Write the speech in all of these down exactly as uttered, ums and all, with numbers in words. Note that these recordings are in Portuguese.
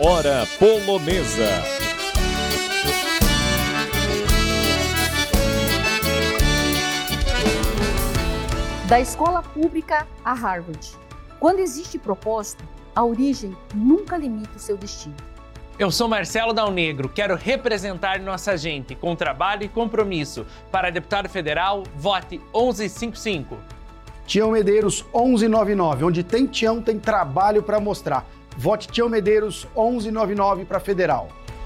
Hora Polonesa. Da escola pública a Harvard. Quando existe propósito, a origem nunca limita o seu destino. Eu sou Marcelo Dal Negro, quero representar nossa gente com trabalho e compromisso. Para deputado federal, vote onze cinquenta e cinco. Tião Medeiros onze noventa e nove, onde tem Tião, tem trabalho para mostrar. Vote Tião Medeiros onze noventa e nove para federal.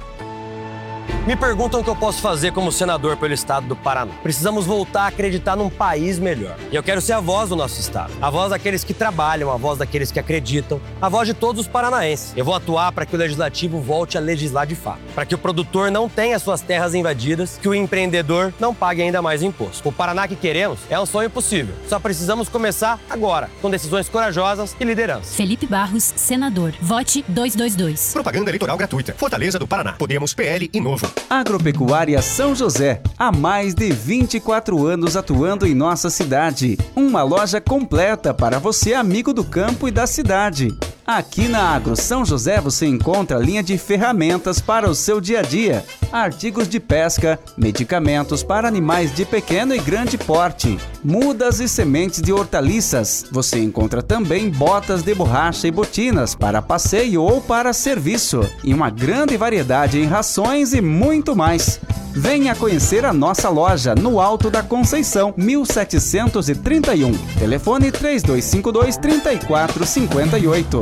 Me perguntam o que eu posso fazer como senador pelo estado do Paraná. Precisamos voltar a acreditar num país melhor. E eu quero ser a voz do nosso estado. A voz daqueles que trabalham, a voz daqueles que acreditam, a voz de todos os paranaenses. Eu vou atuar para que o legislativo volte a legislar de fato. Para que o produtor não tenha suas terras invadidas, que o empreendedor não pague ainda mais imposto. O Paraná que queremos é um sonho possível. Só precisamos começar agora, com decisões corajosas e liderança. Felipe Barros, senador. Vote duzentos e vinte e dois. Propaganda eleitoral gratuita. Fortaleza do Paraná. Podemos, P L e Novo. Agropecuária São José, há mais de vinte e quatro anos atuando em nossa cidade. Uma loja completa para você, amigo do campo e da cidade. Aqui na Agro São José você encontra linha de ferramentas para o seu dia a dia, artigos de pesca, medicamentos para animais de pequeno e grande porte, mudas e sementes de hortaliças. Você encontra também botas de borracha e botinas para passeio ou para serviço, e uma grande variedade em rações e muito mais. Venha conhecer a nossa loja no Alto da Conceição, mil setecentos e trinta e um. Telefone três dois cinco dois, três quatro cinco oito.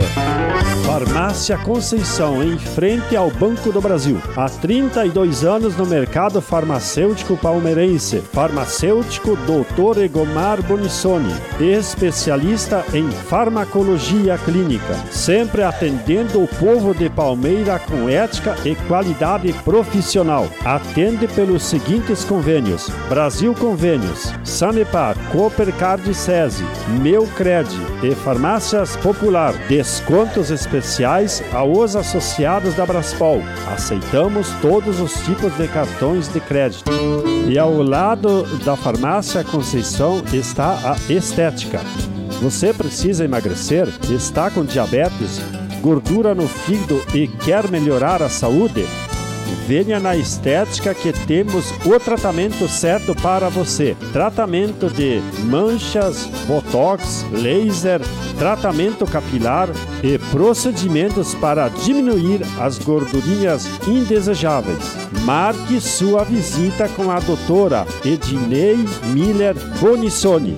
Farmácia Conceição, em frente ao Banco do Brasil. Há trinta e dois anos no mercado farmacêutico palmeirense. Farmacêutico doutor Egomar Bonissoni, especialista em farmacologia clínica. Sempre atendendo o povo de Palmeira com ética e qualidade profissional. Atende pelos seguintes convênios: Brasil Convênios, Sanepar, Coopercard SESI, Meu Cred e Farmácias Popular. Descontos especiais aos associados da Braspol. Aceitamos todos os tipos de cartões de crédito. E ao lado da Farmácia Conceição está a Estética. Você precisa emagrecer? Está com diabetes, gordura no fígado e quer melhorar a saúde? Venha na Estética que temos o tratamento certo para você. Tratamento de manchas, botox, laser, tratamento capilar e procedimentos para diminuir as gordurinhas indesejáveis. Marque sua visita com a doutora Ednei Miller Bonissoni.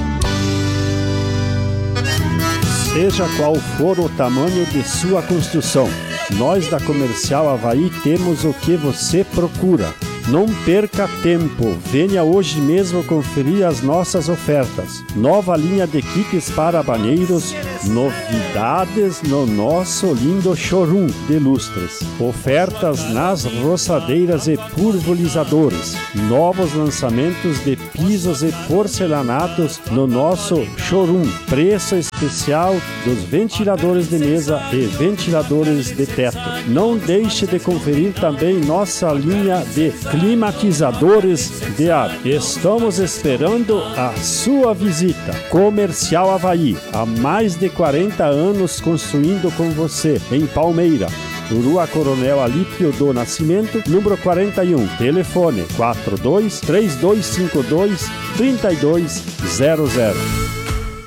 Seja qual for o tamanho de sua construção, nós da Comercial Avaí temos o que você procura. Não perca tempo, venha hoje mesmo conferir as nossas ofertas. Nova linha de kits para banheiros, novidades no nosso lindo showroom de lustres. Ofertas nas roçadeiras e pulverizadores. Novos lançamentos de pisos e porcelanatos no nosso showroom. Preço especial dos ventiladores de mesa e ventiladores de teto. Não deixe de conferir também nossa linha de climatizadores de ar. Estamos esperando a sua visita. Comercial Avaí, há mais de quarenta anos construindo com você em Palmeira. Rua Coronel Alípio do Nascimento, número quarenta e um. Telefone quatro dois três dois cinco dois três dois zero zero.